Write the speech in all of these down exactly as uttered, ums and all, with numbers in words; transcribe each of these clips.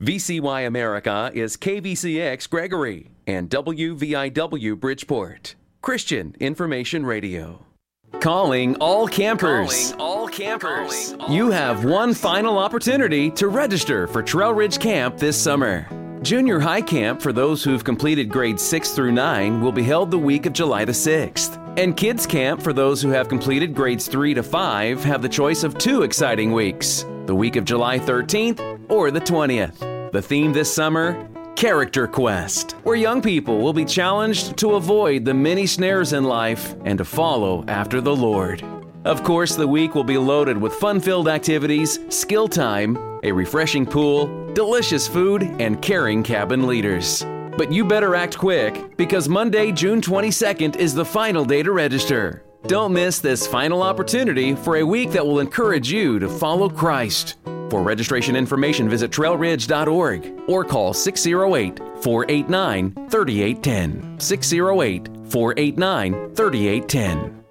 V C Y America is K V C X Gregory and W V I W Bridgeport. Christian Information Radio. Calling all campers. Calling all campers. Calling all you have one final opportunity to register for Trail Ridge Camp this summer. Junior high camp for those who've completed grades six through nine will be held the week of July the sixth. And kids camp for those who have completed grades three to five have the choice of two exciting weeks, the week of July thirteenth or the twentieth. The theme this summer, Character Quest, where young people will be challenged to avoid the many snares in life and to follow after the Lord. Of course, the week will be loaded with fun-filled activities, skill time, a refreshing pool, delicious food, and caring cabin leaders. But you better act quick, because Monday, June twenty-second is the final day to register. Don't miss this final opportunity for a week that will encourage you to follow Christ. For registration information, visit trail ridge dot org or call six oh eight, four eight nine, three eight one zero. six oh eight, four eight nine, three eight one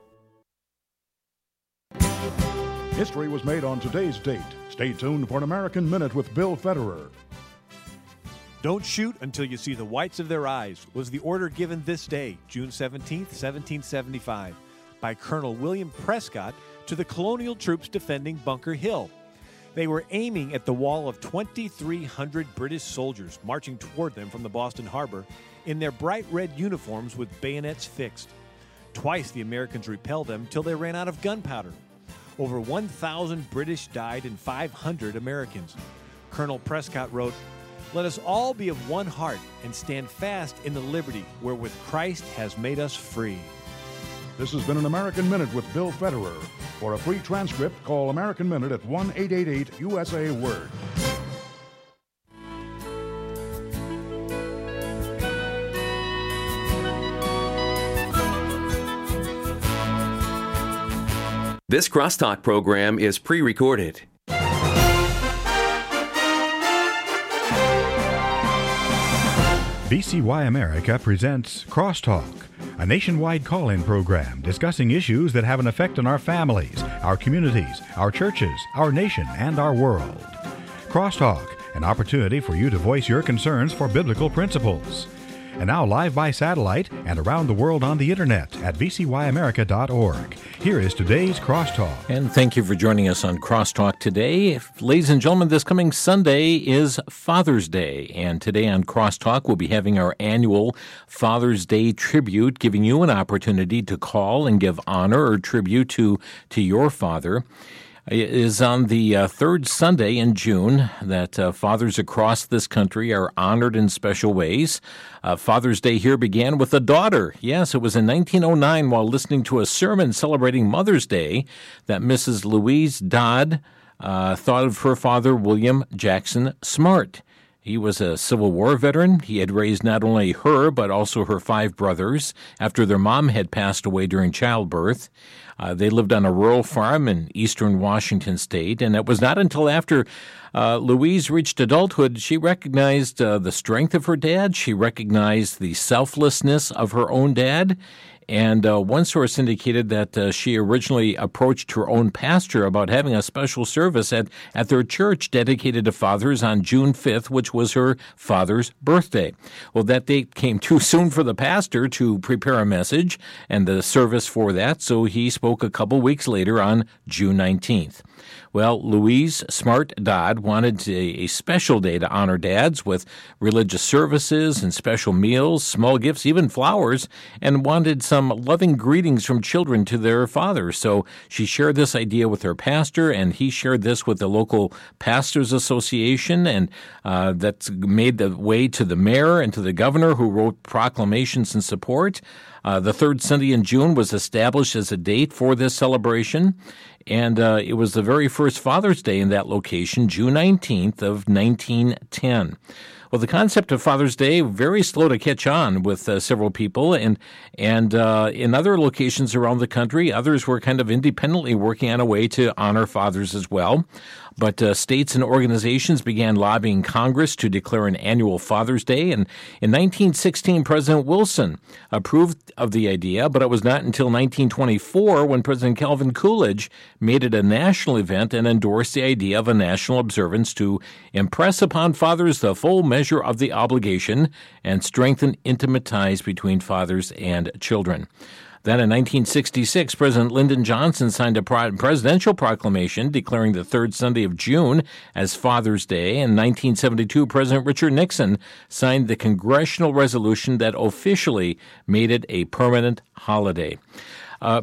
zero. History was made on today's date. Stay tuned for an American Minute with Bill Federer. Don't shoot until you see the whites of their eyes was the order given this day, June seventeenth, seventeen seventy-five, by Colonel William Prescott to the colonial troops defending Bunker Hill. They were aiming at the wall of twenty-three hundred British soldiers marching toward them from the Boston Harbor in their bright red uniforms with bayonets fixed. Twice the Americans repelled them till they ran out of gunpowder. Over one thousand British died and five hundred Americans. Colonel Prescott wrote, "Let us all be of one heart and stand fast in the liberty wherewith Christ has made us free." This has been an American Minute with Bill Federer. For a free transcript, call American Minute at one eight eight eight U S A Word. This Crosstalk program is pre-recorded. V C Y America presents Crosstalk, a nationwide call-in program discussing issues that have an effect on our families, our communities, our churches, our nation, and our world. Crosstalk, an opportunity for you to voice your concerns for biblical principles. And now live by satellite and around the world on the internet at v c y america dot org. Here is today's Crosstalk. And thank you for joining us on Crosstalk today. Ladies and gentlemen, this coming Sunday is Father's Day. And today on Crosstalk, we'll be having our annual Father's Day tribute, giving you an opportunity to call and give honor or tribute to, to your father. It is on the uh, third Sunday in June that uh, fathers across this country are honored in special ways. Uh, Father's Day here began with a daughter. Yes, it was in nineteen oh nine while listening to a sermon celebrating Mother's Day that Missus Louise Dodd uh, thought of her father, William Jackson Smart. He was a Civil War veteran. He had raised not only her, but also her five brothers after their mom had passed away during childbirth. Uh, they lived on a rural farm in eastern Washington state, and it was not until after uh, Louise reached adulthood she recognized uh, the strength of her dad. She recognized the selflessness of her own dad. And uh, one source indicated that uh, she originally approached her own pastor about having a special service at, at their church dedicated to fathers on June fifth, which was her father's birthday. Well, that date came too soon for the pastor to prepare a message and the service for that, so he spoke a couple weeks later on June nineteenth. Well, Louise Smart Dodd wanted a, a special day to honor dads with religious services and special meals, small gifts, even flowers, and wanted some loving greetings from children to their fathers. So she shared this idea with her pastor, and he shared this with the local pastors association, and uh, that's made the way to the mayor and to the governor, who wrote proclamations in support. Uh, the third Sunday in June was established as a date for this celebration, and uh, it was the very first Father's Day in that location, June nineteenth of nineteen ten. Well, the concept of Father's Day, very slow to catch on with uh, several people, and and uh, in other locations around the country, others were kind of independently working on a way to honor fathers as well. But uh, states and organizations began lobbying Congress to declare an annual Father's Day. And in nineteen sixteen, President Wilson approved of the idea, but it was not until nineteen twenty-four when President Calvin Coolidge made it a national event and endorsed the idea of a national observance to impress upon fathers the full measure of the obligation and strengthen intimate ties between fathers and children. Then in nineteen sixty-six, President Lyndon Johnson signed a presidential proclamation declaring the third Sunday of June as Father's Day. In nineteen seventy-two, President Richard Nixon signed the congressional resolution that officially made it a permanent holiday. Uh,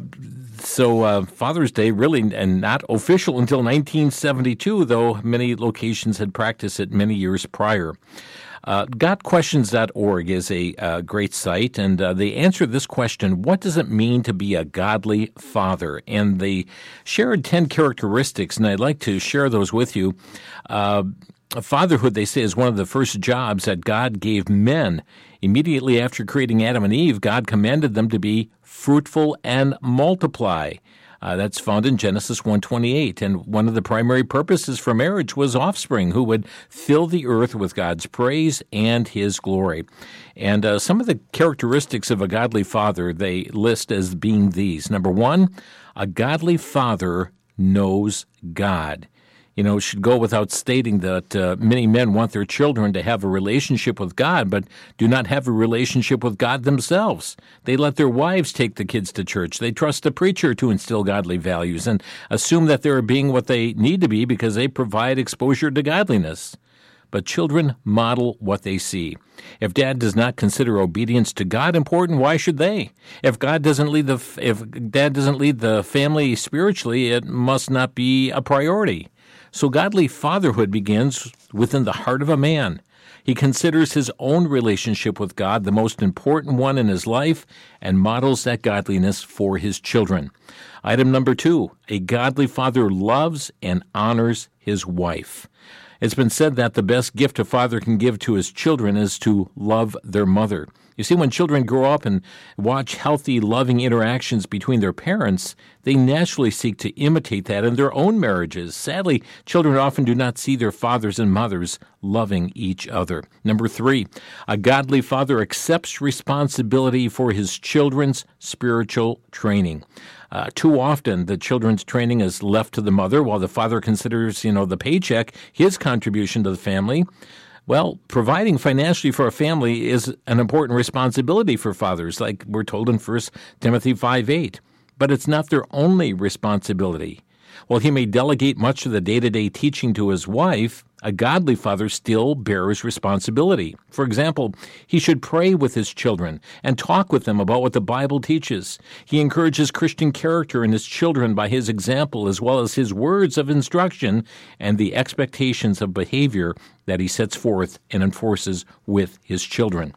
so uh, Father's Day really and not official until nineteen seventy-two, though many locations had practiced it many years prior. Uh, got questions dot org is a uh, great site, and uh, they answer this question: what does it mean to be a godly father? And they shared ten characteristics, and I'd like to share those with you. Uh, fatherhood, they say, is one of the first jobs that God gave men. Immediately after creating Adam and Eve, God commanded them to be fruitful and multiply. Uh, that's found in Genesis one twenty-eight, and one of the primary purposes for marriage was offspring who would fill the earth with God's praise and His glory. And uh, some of the characteristics of a godly father they list as being these. Number one, a godly father knows God. You know, it should go without stating that uh, many men want their children to have a relationship with God, but do not have a relationship with God themselves. They let their wives take the kids to church. They trust the preacher to instill godly values and assume that they're being what they need to be because they provide exposure to godliness. But children model what they see. If dad does not consider obedience to God important, why should they? If God doesn't lead the if dad doesn't lead the family spiritually, it must not be a priority. So godly fatherhood begins within the heart of a man. He considers his own relationship with God the most important one in his life and models that godliness for his children. Item number two, a godly father loves and honors his wife. It's been said that the best gift a father can give to his children is to love their mother. You see, when children grow up and watch healthy, loving interactions between their parents, they naturally seek to imitate that in their own marriages. Sadly, children often do not see their fathers and mothers loving each other. Number three, a godly father accepts responsibility for his children's spiritual training. Uh, too often, the children's training is left to the mother, while the father considers, you know, the paycheck his contribution to the family. Well, providing financially for a family is an important responsibility for fathers, like we're told in First Timothy five eight. But it's not their only responsibility. While he may delegate much of the day-to-day teaching to his wife, a godly father still bears responsibility. For example, he should pray with his children and talk with them about what the Bible teaches. He encourages Christian character in his children by his example as well as his words of instruction and the expectations of behavior that he sets forth and enforces with his children.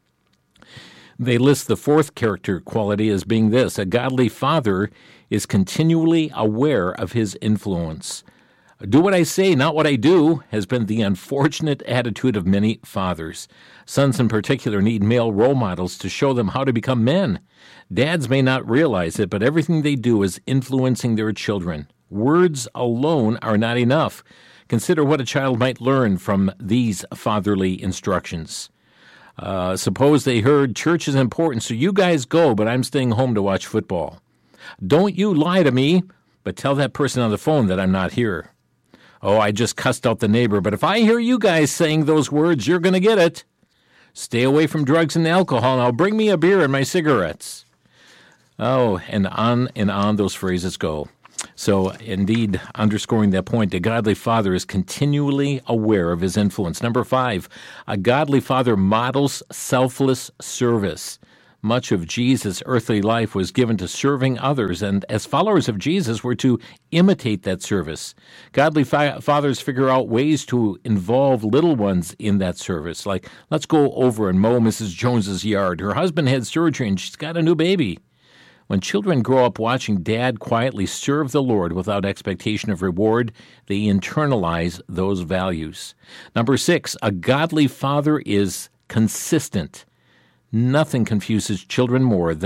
They list the fourth character quality as being this: a godly father is continually aware of his influence. Do what I say, not what I do, has been the unfortunate attitude of many fathers. Sons in particular need male role models to show them how to become men. Dads may not realize it, but everything they do is influencing their children. Words alone are not enough. Consider what a child might learn from these fatherly instructions. Uh, suppose they heard church is important, so you guys go, but I'm staying home to watch football. Don't you lie to me, but tell that person on the phone that I'm not here. Oh, I just cussed out the neighbor, but if I hear you guys saying those words, you're going to get it. Stay away from drugs and alcohol. Now bring me a beer and my cigarettes. Oh, and on and on those phrases go. So, indeed, underscoring that point, a godly father is continually aware of his influence. Number five, a godly father models selfless service. Much of Jesus' earthly life was given to serving others, and as followers of Jesus, we're to imitate that service. Godly fa- fathers figure out ways to involve little ones in that service, like, let's go over and mow Missus Jones's yard. Her husband had surgery, and she's got a new baby. When children grow up watching dad quietly serve the Lord without expectation of reward, they internalize those values. Number six, a godly father is consistent. Nothing confuses children more than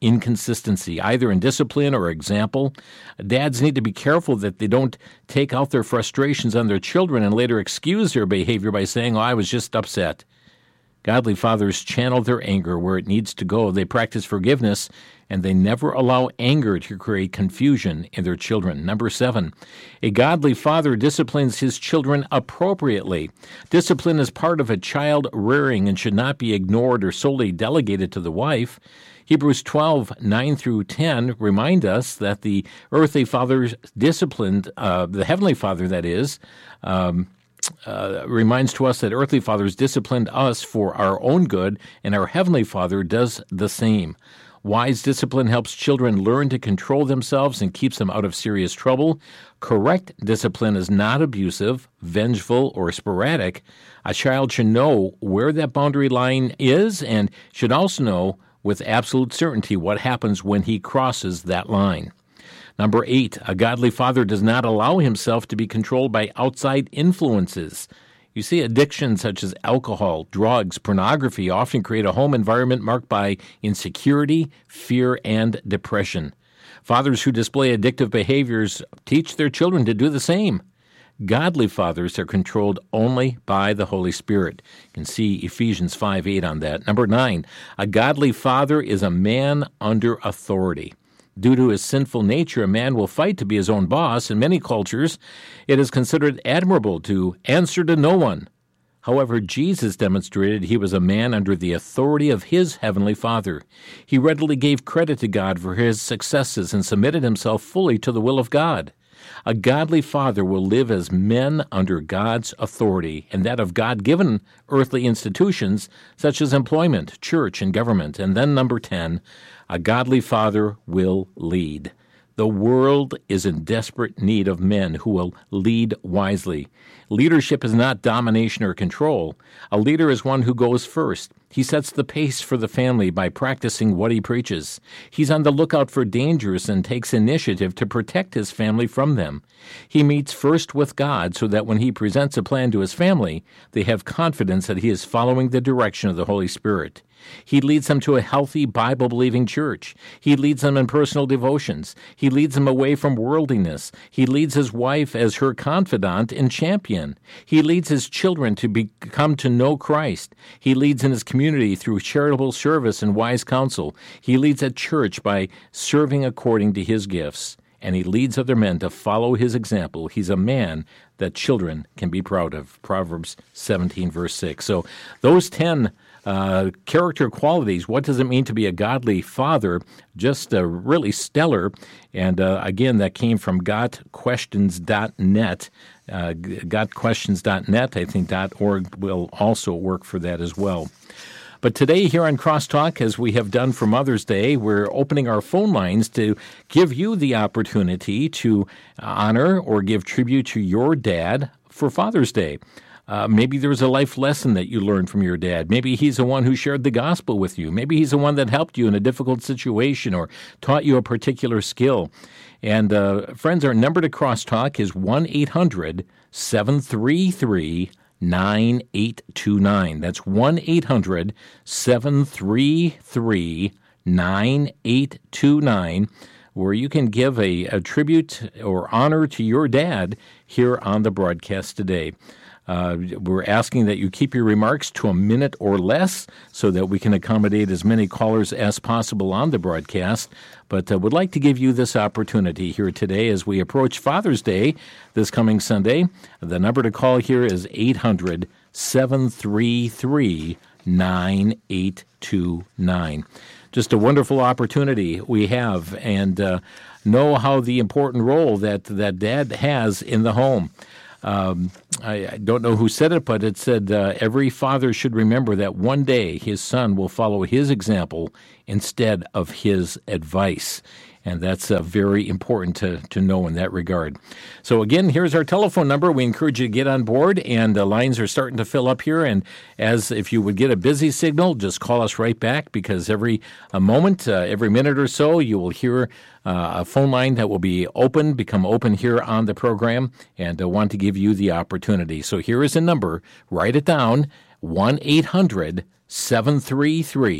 inconsistency, either in discipline or example. Dads need to be careful that they don't take out their frustrations on their children and later excuse their behavior by saying, oh, I was just upset. Godly fathers channel their anger where it needs to go. They practice forgiveness, and they never allow anger to create confusion in their children. Number seven, a godly father disciplines his children appropriately. Discipline is part of a child rearing and should not be ignored or solely delegated to the wife. Hebrews twelve, nine through ten remind us that the earthly father disciplined, uh, the heavenly father, that is, um, Uh, reminds to us that earthly fathers disciplined us for our own good, and our heavenly Father does the same. Wise discipline helps children learn to control themselves and keeps them out of serious trouble. Correct discipline is not abusive, vengeful, or sporadic. A child should know where that boundary line is and should also know with absolute certainty what happens when he crosses that line. Number eight, a godly father does not allow himself to be controlled by outside influences. You see, addictions such as alcohol, drugs, pornography often create a home environment marked by insecurity, fear, and depression. Fathers who display addictive behaviors teach their children to do the same. Godly fathers are controlled only by the Holy Spirit. You can see Ephesians five eight on that. Number nine, a godly father is a man under authority. Due to his sinful nature, a man will fight to be his own boss. In many cultures, it is considered admirable to answer to no one. However, Jesus demonstrated he was a man under the authority of his heavenly Father. He readily gave credit to God for his successes and submitted himself fully to the will of God. A godly father will live as men under God's authority and that of God-given earthly institutions such as employment, church, and government. And then number ten, a godly father will lead. The world is in desperate need of men who will lead wisely. Leadership is not domination or control. A leader is one who goes first. He sets the pace for the family by practicing what he preaches. He's on the lookout for dangers and takes initiative to protect his family from them. He meets first with God so that when he presents a plan to his family, they have confidence that he is following the direction of the Holy Spirit. He leads them to a healthy, Bible-believing church. He leads them in personal devotions. He leads them away from worldliness. He leads his wife as her confidant and champion. He leads his children to be, come to know Christ. He leads in his community through charitable service and wise counsel. He leads at church by serving according to his gifts. And he leads other men to follow his example. He's a man that children can be proud of. Proverbs seventeen, verse six. So those ten Uh, character qualities. What does it mean to be a godly father? Just uh, really stellar. And uh, again, that came from got questions dot net. Uh, got questions dot net. I think .org will also work for that as well. But today here on Crosstalk, as we have done for Mother's Day, we're opening our phone lines to give you the opportunity to honor or give tribute to your dad for Father's Day. Uh, maybe there's a life lesson that you learned from your dad. Maybe he's the one who shared the gospel with you. Maybe he's the one that helped you in a difficult situation or taught you a particular skill. And uh, friends, our number to Crosstalk is one eight hundred seven three three nine eight two nine. That's one eight hundred seven three three nine eight two nine, where you can give a, a tribute or honor to your dad here on the broadcast today. Uh, we're asking that you keep your remarks to a minute or less so that we can accommodate as many callers as possible on the broadcast. But I uh, would like to give you this opportunity here today as we approach Father's Day this coming Sunday. The number to call here is eight hundred seven three three nine eight two nine. Just a wonderful opportunity we have, and uh, know how the important role that, that dad has in the home. Um, I, I don't know who said it, but it said uh, every father should remember that one day his son will follow his example instead of his advice. And that's uh, very important to, to know in that regard. So again, here's our telephone number. We encourage you to get on board, and the lines are starting to fill up here. And as if you would get a busy signal, just call us right back, because every a moment, uh, every minute or so, you will hear uh, a phone line that will be open, become open here on the program, and I uh, want to give you the opportunity. So here is a number. Write it down, one eight hundred seven three three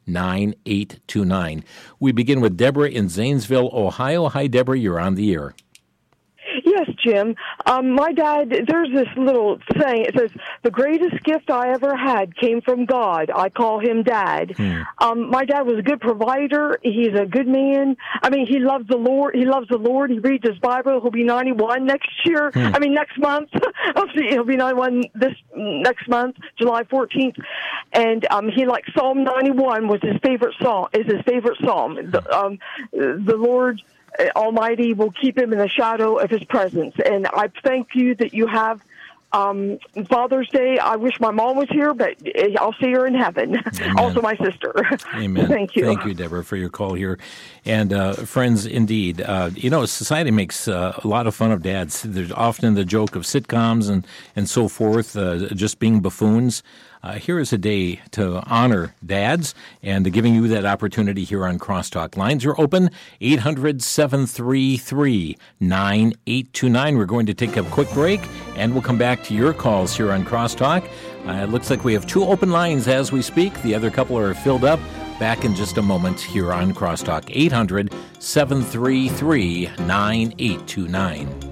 nine eight two nine. We begin with Deborah in Zanesville, Ohio. Hi, Deborah. You're on the air. Yes, Jim. Um, my dad, there's this little saying. It says, the greatest gift I ever had came from God. I call him Dad. Hmm. Um, my dad was a good provider. He's a good man. I mean, he loves the Lord. He loves the Lord. He reads his Bible. He'll be ninety-one next year. Hmm. I mean, next month. He'll be ninety-one this next month, July fourteenth. And um, he likes Psalm ninety-one was his favorite psalm, is his favorite psalm. The, um, the Lord Almighty will keep him in the shadow of his presence. And I thank you that you have um, Father's Day. I wish my mom was here, but I'll see her in heaven. Amen. Also my sister. Amen. Thank you. Thank you, Deborah, for your call here. And uh, friends, indeed, uh, you know, society makes uh, a lot of fun of dads. There's often the joke of sitcoms and, and so forth, uh, just being buffoons. Uh, here is a day to honor dads and to giving you that opportunity here on Crosstalk. Lines are open, eight hundred, seven three three, nine eight two nine. We're going to take a quick break, and we'll come back to your calls here on Crosstalk. Uh, it looks like we have two open lines as we speak. The other couple are filled up. Back in just a moment here on Crosstalk, eight hundred, seven three three, nine eight two nine.